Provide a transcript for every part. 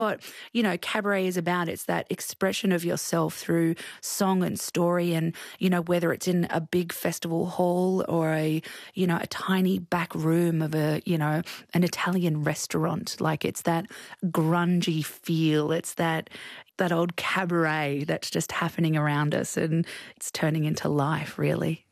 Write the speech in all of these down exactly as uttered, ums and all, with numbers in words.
what, you know, cabaret is about. It's that expression of yourself through song and story, and, you know, whether it's in a big festival hall or a, you know, a tiny back room of a, you know, an Italian restaurant. Like, it's that grungy feel. It's that, that old cabaret that's just happening around us, and it's turning into life, really.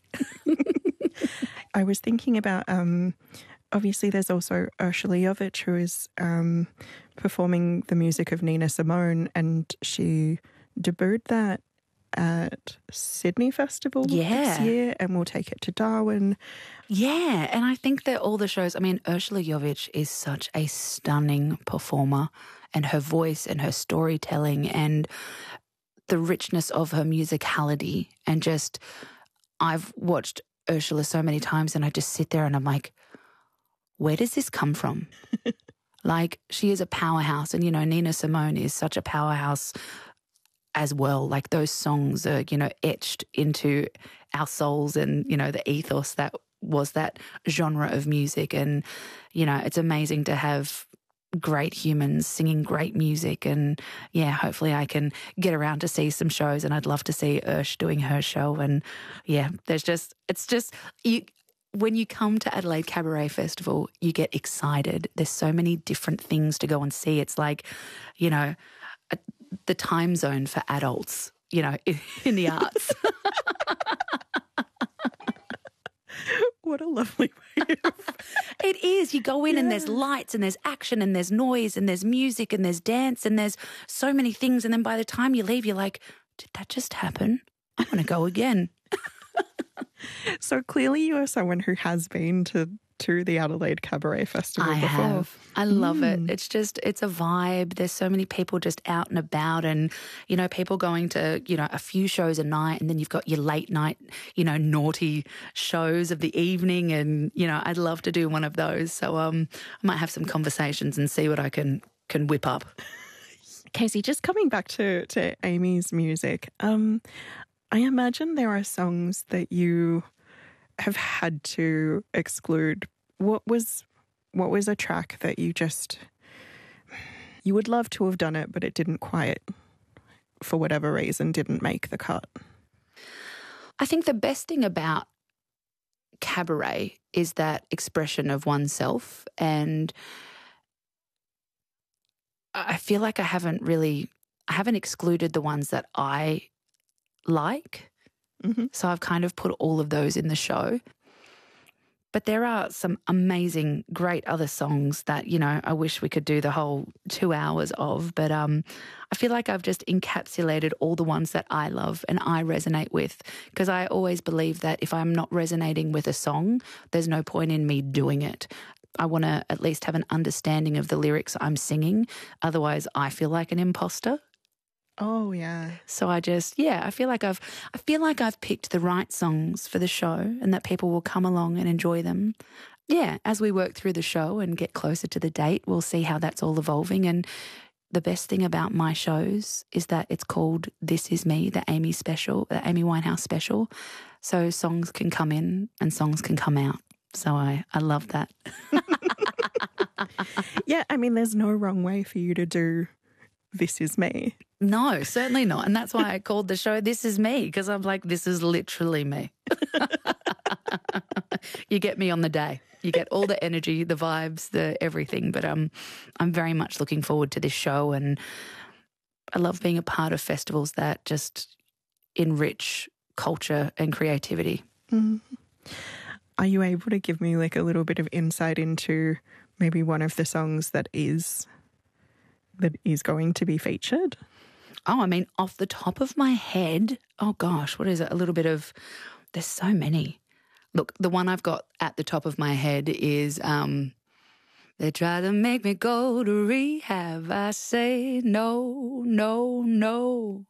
I was thinking about, um, obviously there's also Ursula Jovic, who is um, performing the music of Nina Simone, and she debuted that at Sydney Festival yeah. this year, and we'll take it to Darwin. Yeah, and I think that all the shows, I mean, Ursula Jovic is such a stunning performer, and her voice and her storytelling and the richness of her musicality, and just, I've watched Ursula so many times and I just sit there and I'm like, where does this come from? Like, she is a powerhouse, and, you know, Nina Simone is such a powerhouse as well. Like, those songs are, you know, etched into our souls and, you know, the ethos that was that genre of music. And, you know, it's amazing to have great humans singing great music. And yeah, hopefully I can get around to see some shows, and I'd love to see Ursh doing her show. And yeah, there's just, it's just, you, when you come to Adelaide Cabaret Festival, you get excited. There's so many different things to go and see. It's like, you know, a, the time zone for adults, you know, in, in the arts. What a lovely way of... It is. You go in yeah. and there's lights and there's action and there's noise and there's music and there's dance and there's so many things. And then by the time you leave, you're like, did that just happen? I want to go again. So clearly you are someone who has been to to the Adelaide Cabaret Festival I before. have. I love Mm. it. It's just, it's a vibe. There's so many people just out and about, and, you know, people going to, you know, a few shows a night, and then you've got your late night, you know, naughty shows of the evening. And, you know, I'd love to do one of those. So um, I might have some conversations and see what I can, can whip up. Casey, just coming back to, to Amy's music, um, I imagine there are songs that you have had to exclude. What was what was a track that you just, you would love to have done it, but it didn't quite, for whatever reason, didn't make the cut? I think the best thing about cabaret is that expression of oneself, and I feel like I haven't really, I haven't excluded the ones that I like. Mm-hmm. So I've kind of put all of those in the show. But there are some amazing, great other songs that, you know, I wish we could do the whole two hours of. But um, I feel like I've just encapsulated all the ones that I love and I resonate with, because I always believe that if I'm not resonating with a song, there's no point in me doing it. I want to at least have an understanding of the lyrics I'm singing. Otherwise, I feel like an imposter. Oh, yeah. So I just, yeah, I feel like I've, I feel like I've picked the right songs for the show, and that people will come along and enjoy them. Yeah, as we work through the show and get closer to the date, we'll see how that's all evolving. And the best thing about my shows is that it's called This Is Me, the Amy special, the Amy Winehouse special. So songs can come in and songs can come out. So I, I love that. Yeah, I mean, there's no wrong way for you to do This Is Me. No, certainly not. And that's why I called the show This Is Me, because I'm like, this is literally me. You get me on the day. You get all the energy, the vibes, the everything. But um, I'm very much looking forward to this show, and I love being a part of festivals that just enrich culture and creativity. Mm. Are you able to give me like a little bit of insight into maybe one of the songs that is that is going to be featured? Oh, I mean, off the top of my head, oh gosh, what is it? A little bit of, there's so many. Look, the one I've got at the top of my head is, um, they try to make me go to rehab. I say no, no, no.